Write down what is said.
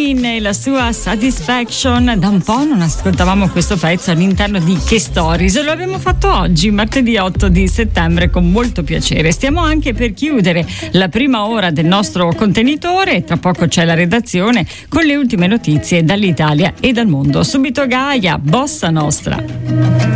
Queen e la sua Satisfaction. Da un po' non ascoltavamo questo pezzo all'interno di Che Stories, lo abbiamo fatto oggi, martedì 8 di settembre, con molto piacere. Stiamo anche per chiudere la prima ora del nostro contenitore, tra poco c'è la redazione con le ultime notizie dall'Italia e dal mondo. Subito Gaia, Bossa Nostra.